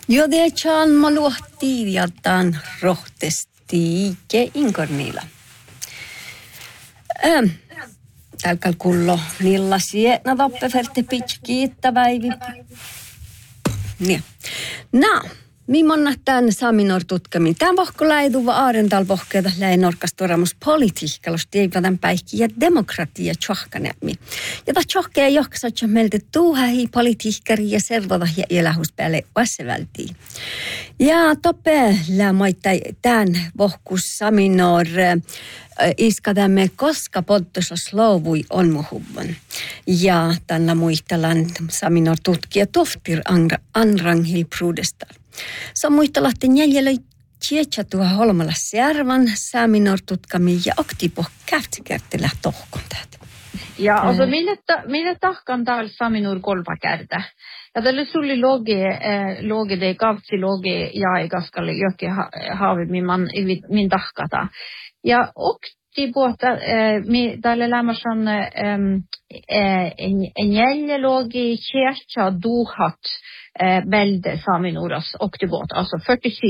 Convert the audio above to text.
Jodecan maluhti ja tan rohtesti ke inkornilla. Tälkäl kullo nilla sietna tappeferte pitkiittä väivi. Niin. Mimmonna tämän Saminor tutkamin. Tämän vohko läiduva aarental vohkeeta läi norkastoramus politiikkalos teipätän päihki ja demokratia tjohkanemi. Ja tämä tjohkea joksatja meiltä tuuhähi politiikkari ja servota ja elähuspäälle vassevältiin. Ja toppe lämmoittai tämän vohkus Saminor iskadamme koska poddosos louvui on muhuvun. Ja tänä muistelan Saminor tutkija Toftir Anranghil Prudestal. Se on muistelahti jäljellä tietätua holmalla särvan Saminor tutkami ja aktiipo käftikertillä tohkon tätä. Ja alltså minne tahkan täällä Saminor kolpakerta. Ja tälle sulli logi de kavtsi logi ja ei kaskalle jokin haavi min tahkata. Ja oktipuolta täällä lämmässä on en jäljellä logi kiertsa duhat bälde Saminoras oktipuolta, alltså 47